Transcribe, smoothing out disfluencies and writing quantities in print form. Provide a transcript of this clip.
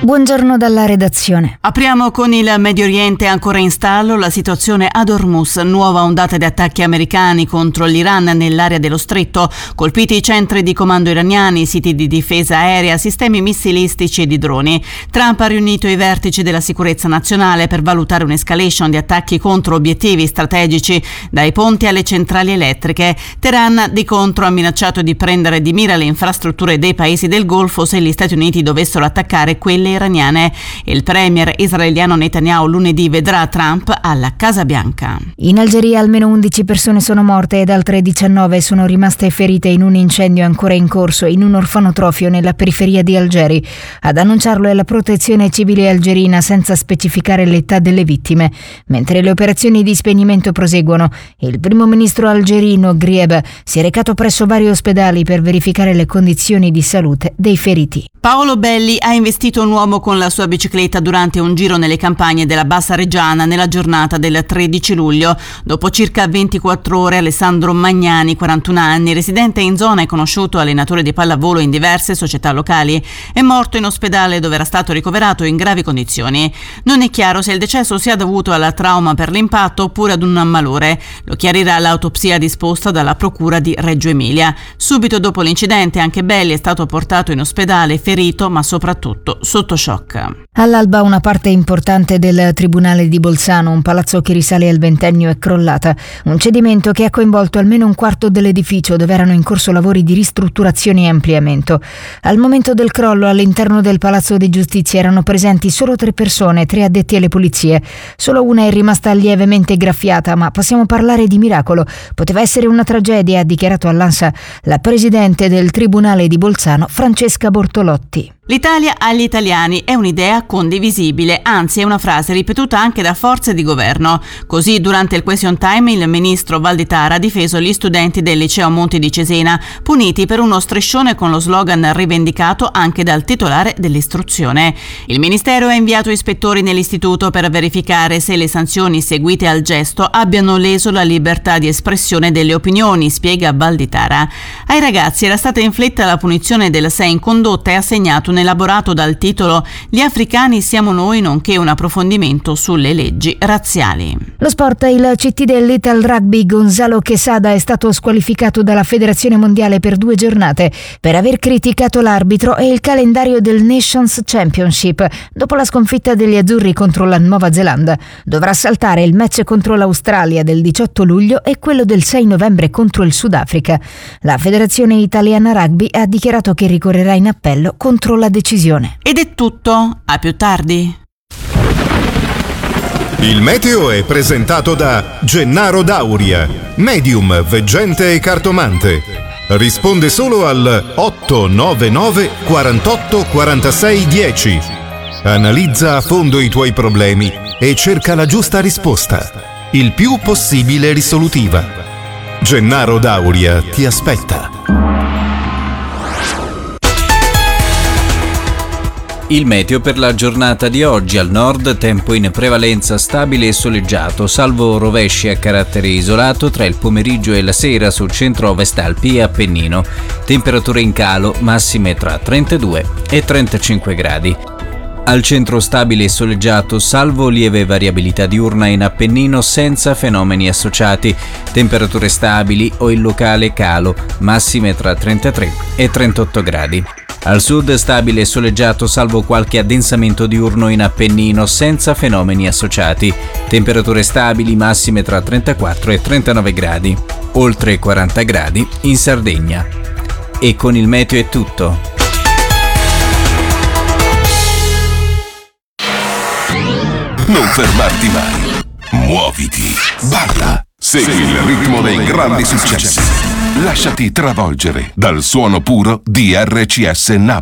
Buongiorno dalla redazione. Apriamo con il Medio Oriente, ancora in stallo la situazione ad Hormuz, nuova ondata di attacchi americani contro l'Iran nell'area dello stretto, colpiti i centri di comando iraniani, siti di difesa aerea, sistemi missilistici e di droni. Trump ha riunito i vertici della sicurezza nazionale per valutare un'escalation di attacchi contro obiettivi strategici, dai ponti alle centrali elettriche. Teheran di contro ha minacciato di prendere di mira le infrastrutture dei paesi del Golfo se gli Stati Uniti dovessero attaccare quelle iraniane. Il premier israeliano Netanyahu lunedì vedrà Trump alla Casa Bianca. In Algeria almeno 11 persone sono morte ed altre 19 sono rimaste ferite in un incendio ancora in corso in un orfanotrofio nella periferia di Algeri. Ad annunciarlo è la Protezione Civile algerina, senza specificare l'età delle vittime. Mentre le operazioni di spegnimento proseguono, il primo ministro algerino Grieb si è recato presso vari ospedali per verificare le condizioni di salute dei feriti. Paolo Belli ha investito un uomo con la sua bicicletta durante un giro nelle campagne della Bassa Reggiana nella giornata del 13 luglio. Dopo circa 24 ore, Alessandro Magnani, 41 anni, residente in zona e conosciuto allenatore di pallavolo in diverse società locali, è morto in ospedale dove era stato ricoverato in gravi condizioni. Non è chiaro se il decesso sia dovuto al trauma per l'impatto oppure ad un malore. Lo chiarirà l'autopsia disposta dalla Procura di Reggio Emilia. Subito dopo l'incidente anche Belli è stato portato in ospedale ferito, ma soprattutto sotto shock. All'alba una parte importante del Tribunale di Bolzano, un palazzo che risale al ventennio, è crollata. Un cedimento che ha coinvolto almeno un quarto dell'edificio, dove erano in corso lavori di ristrutturazione e ampliamento. Al momento del crollo all'interno del Palazzo di Giustizia erano presenti solo 3 persone, 3 addetti alle pulizie. Solo una è rimasta lievemente graffiata, ma possiamo parlare di miracolo. Poteva essere una tragedia, ha dichiarato all'ANSA la presidente del Tribunale di Bolzano, Francesca Bortolotti. L'Italia agli italiani è un'idea condivisibile, anzi è una frase ripetuta anche da forze di governo. Così durante il question time il ministro Valditara ha difeso gli studenti del liceo Monti di Cesena, puniti per uno striscione con lo slogan rivendicato anche dal titolare dell'istruzione. Il ministero ha inviato ispettori nell'istituto per verificare se le sanzioni seguite al gesto abbiano leso la libertà di espressione delle opinioni, spiega Valditara. Ai ragazzi era stata inflitta la punizione del 6 in condotta e assegnato un elaborato dal titolo "Gli africani siamo noi", nonché un approfondimento sulle leggi razziali. Lo sport, il CT del Little Rugby Gonzalo Quesada è stato squalificato dalla Federazione Mondiale per 2 giornate per aver criticato l'arbitro e il calendario del Nations Championship dopo la sconfitta degli azzurri contro la Nuova Zelanda. Dovrà saltare il match contro l'Australia del 18 luglio e quello del 6 novembre contro il Sudafrica. La Federazione Italiana Rugby ha dichiarato che ricorrerà in appello contro la decisione. Ed è tutto, a più tardi. Il meteo è presentato da Gennaro Dauria, medium, veggente e cartomante. Risponde solo al 899 48 46 10. Analizza a fondo i tuoi problemi e cerca la giusta risposta, il più possibile risolutiva. Gennaro Dauria ti aspetta. Il meteo per la giornata di oggi: al nord tempo in prevalenza stabile e soleggiato, salvo rovesci a carattere isolato tra il pomeriggio e la sera sul centro-ovest, Alpi e Appennino. Temperature in calo, massime tra 32 e 35 gradi. Al centro stabile e soleggiato, salvo lieve variabilità diurna in Appennino senza fenomeni associati. Temperature stabili o in locale calo, massime tra 33 e 38 gradi. Al sud stabile e soleggiato, salvo qualche addensamento diurno in Appennino senza fenomeni associati. Temperature stabili, massime tra 34 e 39 gradi. Oltre 40 gradi in Sardegna. E con il meteo è tutto. Non fermarti mai. Muoviti. Balla. Segui il ritmo dei grandi successi. Lasciati travolgere dal suono puro di RCS Napoli.